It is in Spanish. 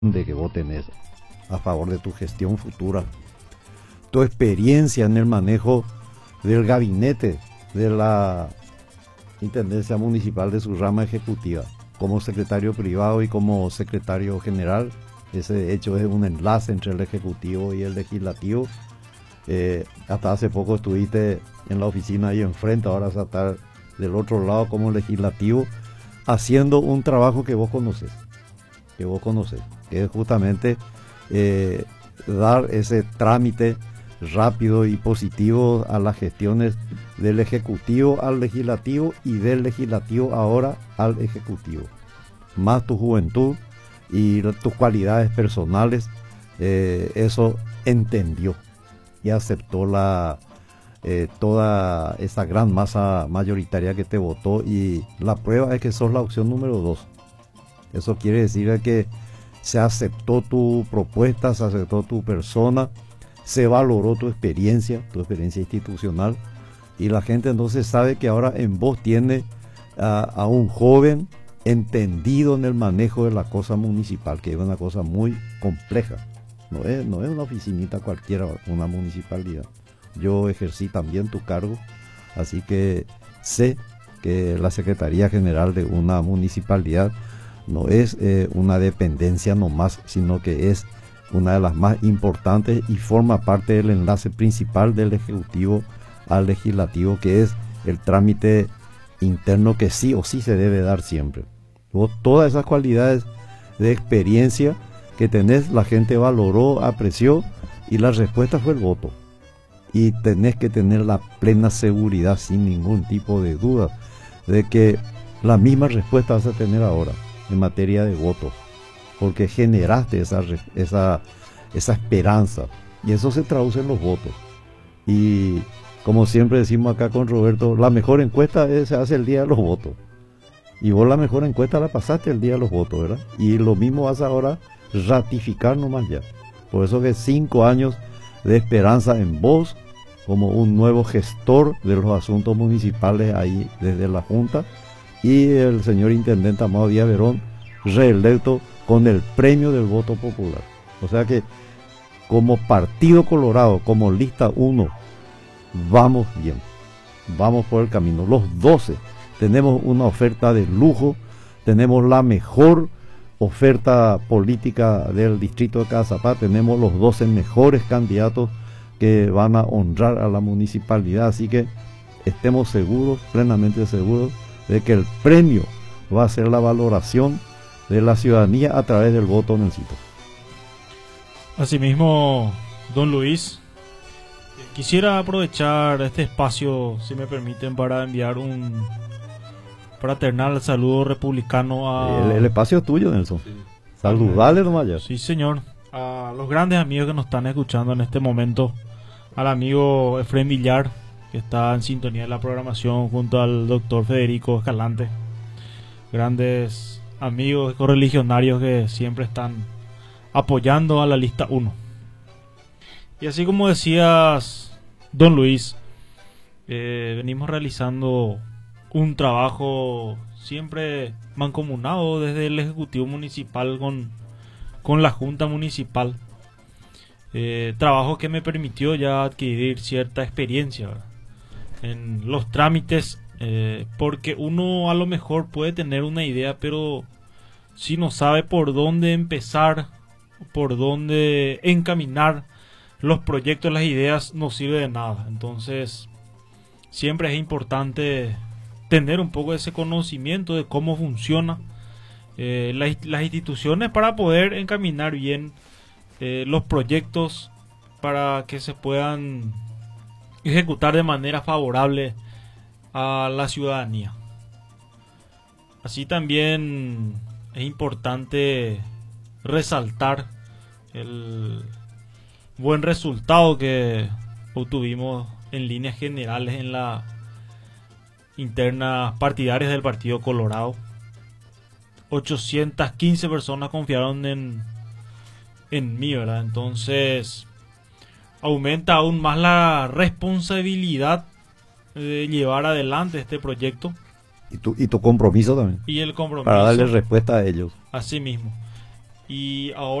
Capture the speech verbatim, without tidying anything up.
de que vos tenés a favor de tu gestión futura, tu experiencia en el manejo del gabinete de la Intendencia Municipal de su rama ejecutiva, como secretario privado y como secretario general. Ese de hecho es un enlace entre el ejecutivo y el legislativo. Eh, hasta hace poco estuviste en la oficina ahí enfrente, ahora vas a estar del otro lado como legislativo, haciendo un trabajo que vos conoces, que vos conoces, que es justamente eh, dar ese trámite rápido y positivo a las gestiones del ejecutivo al legislativo y del legislativo ahora al ejecutivo. Más tu juventud y tus cualidades personales, eh, eso entendió y aceptó la eh, toda esa gran masa mayoritaria que te votó, y la prueba es que sos la opción número dos. Eso quiere decir que se aceptó tu propuesta, se aceptó tu persona, se valoró tu experiencia, tu experiencia institucional, y la gente entonces sabe que ahora en vos tiene a, a un joven entendido en el manejo de la cosa municipal, que es una cosa muy compleja. No es, no es una oficinita cualquiera, una municipalidad. Yo ejercí también tu cargo, así que sé que la Secretaría General de una municipalidad no es eh, una dependencia nomás, sino que es una de las más importantes y forma parte del enlace principal del Ejecutivo al Legislativo, que es el trámite interno que sí o sí se debe dar siempre. Vos, todas esas cualidades de experiencia que tenés, la gente valoró, apreció, y la respuesta fue el voto. Y tenés que tener la plena seguridad, sin ningún tipo de duda, de que la misma respuesta vas a tener ahora en materia de voto, porque generaste esa, esa, esa esperanza, y eso se traduce en los votos. Y como siempre decimos acá con Roberto, la mejor encuesta es, se hace el día de los votos, y vos la mejor encuesta la pasaste el día de los votos, ¿verdad? Y lo mismo vas ahora ratificar nomás ya. Por eso que cinco años de esperanza en vos como un nuevo gestor de los asuntos municipales ahí desde la Junta, y el señor Intendente Amado Díaz Verón reelecto con el premio del voto popular. O sea que como Partido Colorado, como lista uno, vamos bien, vamos por el camino. Los doce tenemos una oferta de lujo, tenemos la mejor oferta política del distrito de Cazapá, tenemos los doce mejores candidatos que van a honrar a la municipalidad, así que estemos seguros, plenamente seguros, de que el premio va a ser la valoración de la ciudadanía a través del voto, Nelsito. Asimismo, don Luis, quisiera aprovechar este espacio, si me permiten, para enviar un fraternal saludo republicano a... El, el espacio es tuyo, Nelson. Sí. Saludale nomás ya. Sí, señor. A los grandes amigos que nos están escuchando en este momento. Al amigo Efraín Villar, que está en sintonía de la programación, junto al doctor Federico Escalante. Grandes amigos correligionarios que siempre están apoyando a la lista uno. Y así como decías, don Luis, eh, venimos realizando un trabajo siempre mancomunado desde el Ejecutivo Municipal con, con la Junta Municipal. Eh, trabajo que me permitió ya adquirir cierta experiencia, ¿verdad?, en los trámites, eh, porque uno a lo mejor puede tener una idea, pero si no sabe por dónde empezar, por dónde encaminar los proyectos, las ideas, no sirve de nada. Entonces siempre es importante tener un poco de ese conocimiento de cómo funciona eh, la, las instituciones para poder encaminar bien eh, los proyectos, para que se puedan ejecutar de manera favorable a la ciudadanía. Así también es importante resaltar el buen resultado que obtuvimos en líneas generales en la internas partidarias del Partido Colorado. ochocientas quince personas confiaron en, en mí, ¿verdad? Entonces aumenta aún más la responsabilidad de llevar adelante este proyecto. Y tu, y tu compromiso también. Y el compromiso. Para darle respuesta a ellos. Así mismo. Y ahora